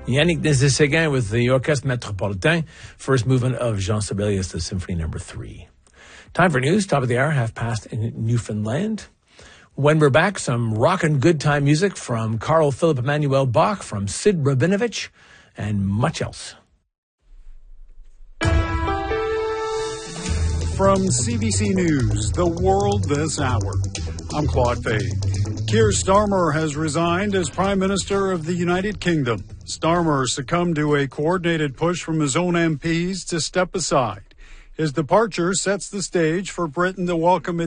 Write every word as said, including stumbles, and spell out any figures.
Yannick Nézet-Séguin with the Orchestre Métropolitain, first movement of Jean Sibelius, the Symphony Number Three. Time for news, top of the hour, half past in Newfoundland. When we're back, some rockin' good time music from Carl Philipp Emanuel Bach, from Sid Rabinovich, and much else. From C B C News, The World This Hour, I'm Claude Fay. Keir Starmer has resigned as Prime Minister of the United Kingdom. Starmer succumbed to a coordinated push from his own M Ps to step aside. His departure sets the stage for Britain to welcome its